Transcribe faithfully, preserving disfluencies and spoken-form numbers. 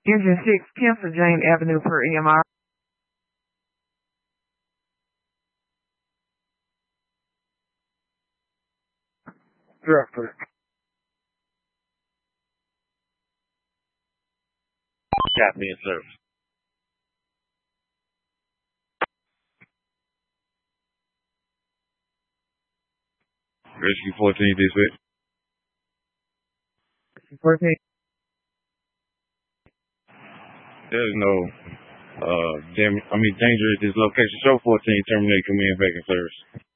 Engine six, cancel Jane Avenue per E M R. Director. Captain in service. Rescue fourteen, dispatch. fourteen. There's no uh, damage, I mean, danger at this location. Show fourteen, terminate, come in, back in service.